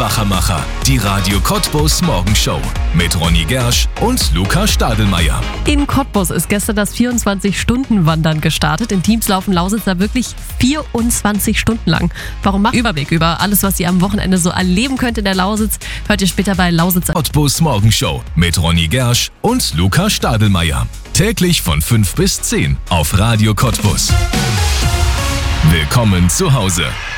Wachermacher. Die Radio Cottbus Morgenshow mit Ronny Gersch und Luca Stadelmeier. In Cottbus ist gestern das 24-Stunden-Wandern gestartet. In Teams laufen Lausitzer wirklich 24 Stunden lang. Warum macht Überblick über alles, was ihr am Wochenende so erleben könnt in der Lausitz, hört ihr später bei Lausitzer Cottbus Morgenshow mit Ronny Gersch und Luca Stadelmeier. Täglich von 5 bis 10 auf Radio Cottbus. Willkommen zu Hause.